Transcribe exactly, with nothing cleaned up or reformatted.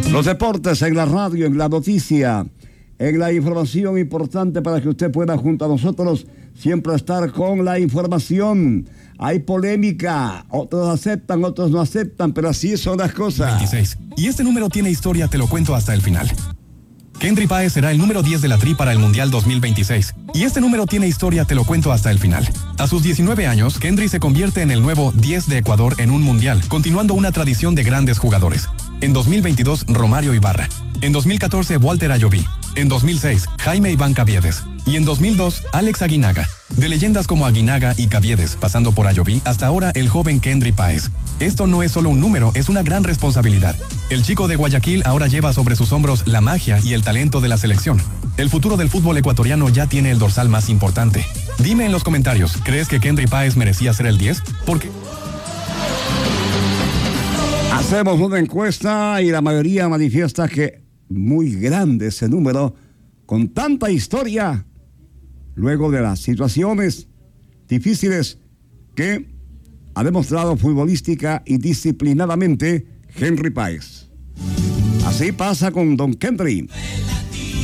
Los deportes en la radio, en la noticia, en la información importante para que usted pueda junto a nosotros siempre estar con la información. Hay polémica, otros aceptan, otros no aceptan, pero así son las cosas. veintiséis. Y este número tiene historia, te lo cuento hasta el final. Kendry Páez será el número diez de la Tri para el Mundial dos mil veintiséis. Y este número tiene historia, te lo cuento hasta el final. A sus diecinueve años, Kendry se convierte en el nuevo diez de Ecuador en un Mundial, continuando una tradición de grandes jugadores. En dos mil veintidós, Romario Ibarra. En dos mil catorce, Walter Ayoví. En dos mil seis, Jaime Iván Caviedes. Y en dos mil dos, Alex Aguinaga. De leyendas como Aguinaga y Caviedes, pasando por Ayoví, hasta ahora el joven Kendry Páez. Esto no es solo un número, es una gran responsabilidad. El chico de Guayaquil ahora lleva sobre sus hombros la magia y el talento de la selección. El futuro del fútbol ecuatoriano ya tiene el dorsal más importante. Dime en los comentarios, ¿crees que Kendry Páez merecía ser el diez? Porque... Hacemos una encuesta y la mayoría manifiesta que muy grande ese número, con tanta historia, luego de las situaciones difíciles que ha demostrado futbolística y disciplinadamente Kendry Páez. Así pasa con don Kendry.